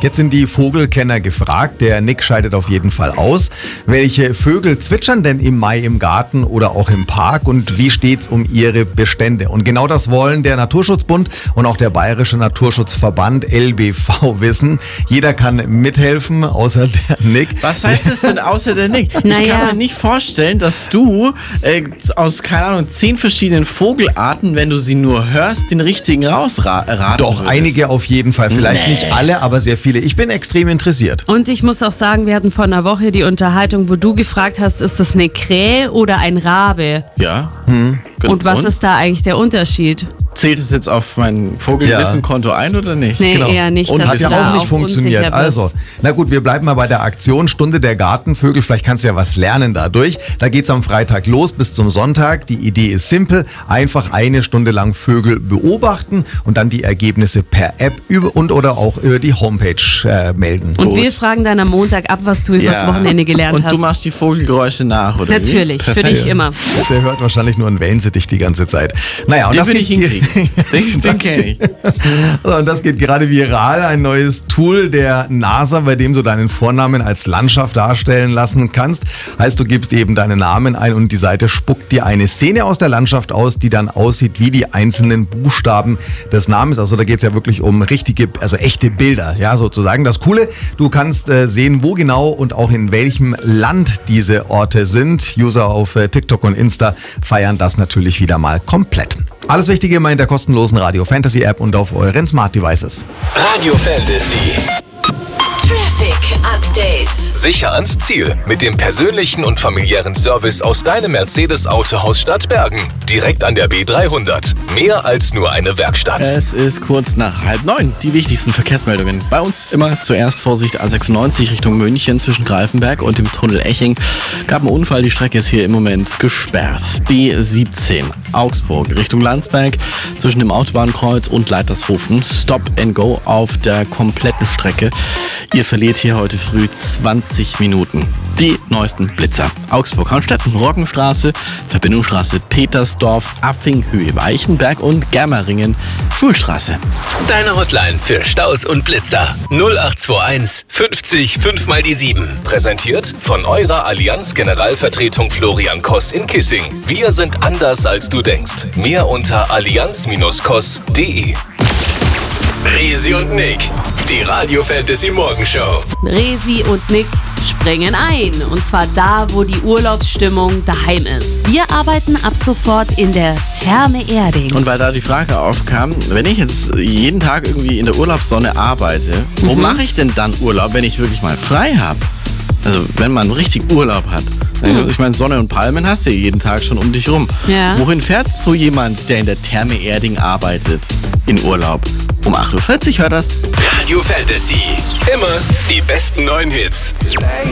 Jetzt sind die Vogelkenner gefragt. Der Nick scheidet auf jeden Fall aus. Welche Vögel zwitschern denn im Mai im Garten oder auch im Park und wie steht's um ihre Bestände? Und genau das wollen der Naturschutzbund und auch der Bayerische Naturschutzverband LBV wissen. Jeder kann mithelfen, außer der Nick. Was heißt es denn außer der Nick? Naja. Ich kann mir nicht vorstellen, dass du aus, keine Ahnung, 10 verschiedenen Vogelarten, wenn du sie nur hörst, den richtigen rausraten Doch, würdest. einige auf jeden Fall. Vielleicht nicht alle, aber sehr viele. Ich bin extrem interessiert. Und ich muss auch sagen, wir hatten vor einer Woche die Unterhaltung, wo du gefragt hast, ist das eine Krähe oder ein Rabe? Ja. Und was ist da eigentlich der Unterschied? Zählt es jetzt auf mein Vogelwissenkonto ein oder nicht? Nee, eher nicht. Und dass hat du ja da auch nicht funktioniert. unsicher bist. Also, na gut, wir bleiben mal bei der Aktion Stunde der Gartenvögel. Vielleicht kannst du ja was lernen dadurch. Da geht's am Freitag los bis zum Sonntag. Die Idee ist simpel. Einfach eine Stunde lang Vögel beobachten und dann die Ergebnisse per App oder auch über die Homepage melden. Und wir fragen dann am Montag ab, was du übers Wochenende gelernt Und hast. du machst die Vogelgeräusche nach, oder Natürlich, wie? für dich immer. Der hört wahrscheinlich nur einen Wellensittich die ganze Zeit. Naja, und Den das will ich hinkriegen. Den kenne ich. So, und das geht gerade viral. Ein neues Tool der NASA, bei dem du deinen Vornamen als Landschaft darstellen lassen kannst. Heißt, du gibst eben deinen Namen ein und die Seite spuckt dir eine Szene aus der Landschaft aus, die dann aussieht wie die einzelnen Buchstaben des Namens. Also da geht es ja wirklich um richtige, also echte Bilder, ja, sozusagen. Das Coole, du kannst sehen, wo genau und auch in welchem Land diese Orte sind. User auf TikTok und Insta feiern das natürlich wieder mal komplett. Alles Wichtige immer in der kostenlosen Radio Fantasy App und auf euren Smart Devices. Radio Fantasy. Traffic Update. Sicher ans Ziel mit dem persönlichen und familiären Service aus deinem Mercedes-Autohaus Stadtbergen. Direkt an der B300. Mehr als nur eine Werkstatt. Es ist kurz nach 8:30. Die wichtigsten Verkehrsmeldungen. Bei uns immer zuerst Vorsicht A96 Richtung München zwischen Greifenberg und dem Tunnel Eching. Gab einen Unfall, die Strecke ist hier im Moment gesperrt. B17 Augsburg Richtung Landsberg zwischen dem Autobahnkreuz und Leitershofen. Stop and go auf der kompletten Strecke. Ihr verliert hier heute früh 20 Minuten. Die neuesten Blitzer. Augsburg-Hornstetten, Roggenstraße, Verbindungsstraße Petersdorf, Affing-Höhe Weichenberg und Germeringen, Schulstraße. Deine Hotline für Staus und Blitzer. 0821 50 5 mal die 7. Präsentiert von eurer Allianz Generalvertretung Florian Koss in Kissing. Wir sind anders als du denkst. Mehr unter allianz-koss.de. Resi und Nick, die Radio Fantasy Morgenshow. Resi und Nick springen ein. Und zwar da, wo die Urlaubsstimmung daheim ist. Wir arbeiten ab sofort in der Therme Erding. Und weil da die Frage aufkam, wenn ich jetzt jeden Tag irgendwie in der Urlaubssonne arbeite, wo mache ich denn dann Urlaub, wenn ich wirklich mal frei habe? Also wenn man richtig Urlaub hat. Ich meine, Sonne und Palmen hast du ja jeden Tag schon um dich rum. Ja. Wohin fährt so jemand, der in der Therme Erding arbeitet, in Urlaub? Um 8:40 Uhr hört das. Radio Fantasy. Immer die besten neuen Hits.